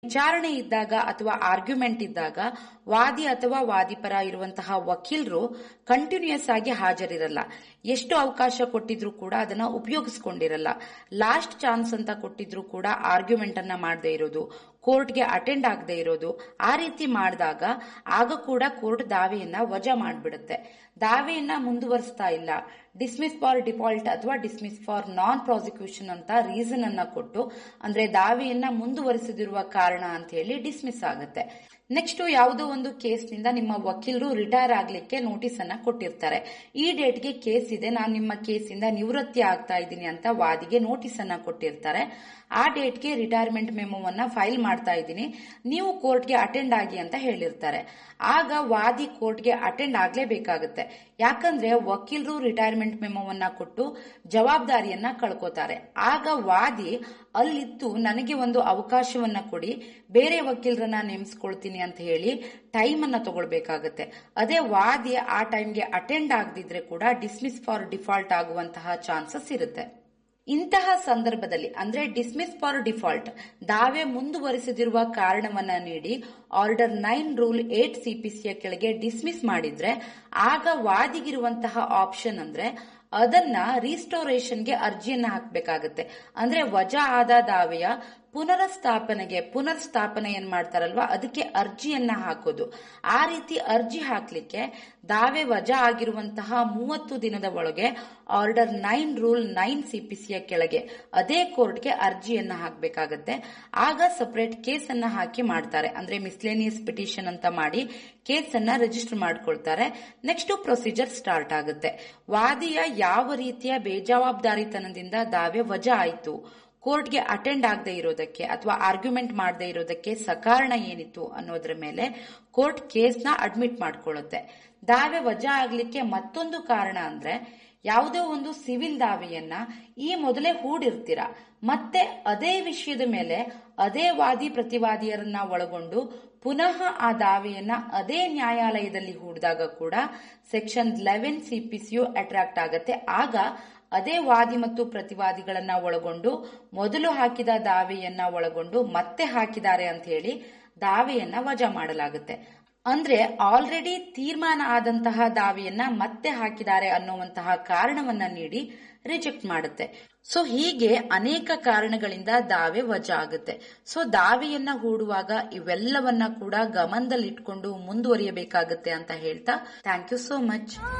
ವಿಚಾರಣೆ ಇದ್ದಾಗ ಅಥವಾ ಆರ್ಗ್ಯುಮೆಂಟ್ ಇದ್ದಾಗ ವಾದಿ ಅಥವಾ ವಾದಿಪರ ಇರುವಂತಹ ವಕೀಲರು ಕಂಟಿನ್ಯೂಸ್ ಆಗಿ ಹಾಜರಿರಲ್ಲ. ಎಷ್ಟು ಅವಕಾಶ ಕೊಟ್ಟಿದ್ರು ಕೂಡ ಅದನ್ನ ಉಪಯೋಗಿಸಿಕೊಂಡಿರಲ್ಲ. ಲಾಸ್ಟ್ ಚಾನ್ಸ್ ಅಂತ ಕೊಟ್ಟಿದ್ರು ಕೂಡ ಆರ್ಗ್ಯುಮೆಂಟ್ ಅನ್ನ ಮಾಡದೇ ಇರೋದು, ಕೋರ್ಟ್ಗೆ ಅಟೆಂಡ್ ಆಗದೆ ಇರೋದು, ಆ ರೀತಿ ಮಾಡಿದಾಗ ಆಗ ಕೂಡ ಕೋರ್ಟ್ ದಾವೆಯನ್ನ ವಜಾ ಮಾಡಿಬಿಡುತ್ತೆ. ದಾವೆಯನ್ನ ಮುಂದುವರಿಸ್ತಾ ಇಲ್ಲ, ಡಿಸ್ಮಿಸ್ ಫಾರ್ ಡಿಫಾಲ್ಟ್ ಅಥವಾ ಡಿಸ್ಮಿಸ್ ಫಾರ್ ನಾನ್ ಪ್ರಾಸಿಕ್ಯೂಷನ್ ಅಂತ ರೀಸನ್ ಅನ್ನ ಕೊಟ್ಟು, ಅಂದ್ರೆ ದಾವೆಯನ್ನ ಮುಂದುವರಿಸದಿರುವ ಕಾರಣ ಅಂತ ಹೇಳಿ ಡಿಸ್ಮಿಸ್ ಆಗುತ್ತೆ. ನೆಕ್ಸ್ಟ್ ಯಾವುದೋ ಒಂದು ಕೇಸ್ನಿಂದ ನಿಮ್ಮ ವಕೀಲರು ರಿಟೈರ್ ಆಗ್ಲಿಕ್ಕೆ ನೋಟಿಸ್ ಅನ್ನ ಕೊಟ್ಟಿರ್ತಾರೆ. ಈ ಡೇಟ್ಗೆ ಕೇಸ್ ಇದೆ, ನಾನು ನಿಮ್ಮ ಕೇಸಿಂದ ನಿವೃತ್ತಿ ಆಗ್ತಾ ಇದ್ದೀನಿ ಅಂತ ವಾದಿಗೆ ನೋಟಿಸ್ ಅನ್ನ ಕೊಟ್ಟಿರ್ತಾರೆ. ಆ ಡೇಟ್ಗೆ ರಿಟೈರ್ಮೆಂಟ್ ಮೆಮೋವನ್ನ ಫೈಲ್ ಮಾಡ್ತಾ ಇದ್ದೀನಿ, ನೀವು ಕೋರ್ಟ್ಗೆ ಅಟೆಂಡ್ ಆಗಿ ಅಂತ ಹೇಳಿರ್ತಾರೆ. ಆಗ ವಾದಿ ಕೋರ್ಟ್ಗೆ ಅಟೆಂಡ್ ಆಗ್ಲೇಬೇಕಾಗುತ್ತೆ. ಯಾಕಂದ್ರೆ ವಕೀಲರು ರಿಟೈರ್ಮೆಂಟ್ ಮೆಮೋವನ್ನ ಕೊಟ್ಟು ಜವಾಬ್ದಾರಿಯನ್ನ ಕಳ್ಕೋತಾರೆ. ಆಗ ವಾದಿ ಅಲ್ಲಿತ್ತು ನನಗೆ ಒಂದು ಅವಕಾಶವನ್ನ ಕೊಡಿ, ಬೇರೆ ವಕೀಲರನ್ನ ನೇಮಿಸ್ಕೊಳ್ತೀನಿ ಅಂತ ಹೇಳಿ ಟೈಮ್ ಅನ್ನ ತಗೊಳ್ಬೇಕಾಗತ್ತೆ. ಅದೇ ವಾದಿ ಆ ಟೈಮ್ಗೆ ಅಟೆಂಡ್ ಆಗದಿದ್ರೆ ಕೂಡ ಡಿಸ್ಮಿಸ್ ಫಾರ್ ಡಿಫಾಲ್ಟ್ ಆಗುವಂತಹ ಚಾನ್ಸಸ್ ಇರುತ್ತೆ. ಇಂತಹ ಸಂದರ್ಭದಲ್ಲಿ ಅಂದ್ರೆ ಡಿಸ್ಮಿಸ್ ಫಾರ್ ಡಿಫಾಲ್ಟ್ ದಾವೆ ಮುಂದುವರಿಸದಿರುವ ಕಾರಣವನ್ನ ನೀಡಿ ಆರ್ಡರ್ 9 ರೂಲ್ 8 ಸಿಪಿಸಿಯ ಕೆಳಗೆ ಡಿಸ್ಮಿಸ್ ಮಾಡಿದ್ರೆ ಆಗ ವಾದಿಗಿರುವಂತಹ ಆಪ್ಷನ್ ಅಂದ್ರೆ ಅದನ್ನ ರಿಸ್ಟೋರೇಷನ್ಗೆ ಅರ್ಜಿಯನ್ನ ಹಾಕಬೇಕಾಗತ್ತೆ. ಅಂದ್ರೆ ವಜಾ ಆದ ದಾವೆಯ ಪುನರ್ಸ್ಥಾಪನೆ ಏನ್ ಮಾಡ್ತಾರಲ್ವಾ ಅದಕ್ಕೆ ಅರ್ಜಿಯನ್ನ ಹಾಕೋದು. ಆ ರೀತಿ ಅರ್ಜಿ ಹಾಕ್ಲಿಕ್ಕೆ ದಾವೆ ವಜಾ ಆಗಿರುವಂತಹ 30 ದಿನದ ಒಳಗೆ ಆರ್ಡರ್ 9 ರೂಲ್ 9 ಸಿಪಿಸಿಯ ಕೆಳಗೆ ಅದೇ ಕೋರ್ಟ್ಗೆ ಅರ್ಜಿಯನ್ನ ಹಾಕಬೇಕಾಗತ್ತೆ. ಆಗ ಸಪರೇಟ್ ಕೇಸ್ ಅನ್ನ ಹಾಕಿ ಮಾಡ್ತಾರೆ, ಅಂದ್ರೆ ಮಿಸ್ಲೇನಿಯಸ್ ಪಿಟಿಷನ್ ಅಂತ ಮಾಡಿ ಕೇಸ್ ಅನ್ನ ರಿಜಿಸ್ಟರ್ ಮಾಡ್ಕೊಳ್ತಾರೆ. ನೆಕ್ಸ್ಟ್ ಪ್ರೊಸೀಜರ್ ಸ್ಟಾರ್ಟ್ ಆಗುತ್ತೆ. ವಾದಿಯ ಯಾವ ರೀತಿಯ ಬೇಜವಾಬ್ದಾರಿತನದಿಂದ ದಾವೆ ವಜಾ ಆಯಿತು, ಕೋರ್ಟ್ಗೆ ಅಟೆಂಡ್ ಆಗದೆ ಇರೋದಕ್ಕೆ ಅಥವಾ ಆರ್ಗ್ಯುಮೆಂಟ್ ಮಾಡದೆ ಇರೋದಕ್ಕೆ ಸಕಾರಣ ಏನಿತ್ತು ಅನ್ನೋದ್ರ ಮೇಲೆ ಕೋರ್ಟ್ ಕೇಸ್ನ ಅಡ್ಮಿಟ್ ಮಾಡ್ಕೊಳ್ಳುತ್ತೆ. ದಾವೆ ವಜಾ ಆಗ್ಲಿಕ್ಕೆ ಮತ್ತೊಂದು ಕಾರಣ ಅಂದ್ರೆ ಯಾವುದೋ ಒಂದು ಸಿವಿಲ್ ದಾವೆಯನ್ನ ಈ ಮೊದಲೇ ಹೂಡಿರ್ತೀರ, ಮತ್ತೆ ಅದೇ ವಿಷಯದ ಮೇಲೆ ಅದೇ ವಾದಿ ಪ್ರತಿವಾದಿಯರನ್ನ ಒಳಗೊಂಡು ಪುನಃ ಆ ದಾವೆಯನ್ನ ಅದೇ ನ್ಯಾಯಾಲಯದಲ್ಲಿ ಹೂಡಿದಾಗ ಕೂಡ ಸೆಕ್ಷನ್ 11 ಸಿಪಿಸಿಯು ಅಟ್ರಾಕ್ಟ್ ಆಗತ್ತೆ. ಆಗ ಅದೇ ವಾದಿ ಮತ್ತು ಪ್ರತಿವಾದಿಗಳನ್ನ ಒಳಗೊಂಡು ಮೊದಲು ಹಾಕಿದ ದಾವೆಯನ್ನ ಒಳಗೊಂಡು ಮತ್ತೆ ಹಾಕಿದ್ದಾರೆ ಅಂತ ಹೇಳಿ ದಾವೆಯನ್ನ ವಜಾ ಮಾಡಲಾಗುತ್ತೆ. ಅಂದ್ರೆ ಆಲ್ರೆಡಿ ತೀರ್ಮಾನ ಆದಂತಹ ದಾವೆಯನ್ನ ಮತ್ತೆ ಹಾಕಿದ್ದಾರೆ ಅನ್ನುವಂತಹ ಕಾರಣವನ್ನ ನೀಡಿ ರಿಜೆಕ್ಟ್ ಮಾಡುತ್ತೆ. ಸೊ ಹೀಗೆ ಅನೇಕ ಕಾರಣಗಳಿಂದ ದಾವೆ ವಜಾ ಆಗುತ್ತೆ. ಸೊ ದಾವೆಯನ್ನ ಹೂಡುವಾಗ ಇವೆಲ್ಲವನ್ನ ಕೂಡ ಗಮನದಲ್ಲಿಟ್ಕೊಂಡು ಮುಂದುವರಿಯಬೇಕಾಗುತ್ತೆ ಅಂತ ಹೇಳ್ತಾ ಥ್ಯಾಂಕ್ ಯು ಸೋ ಮಚ್.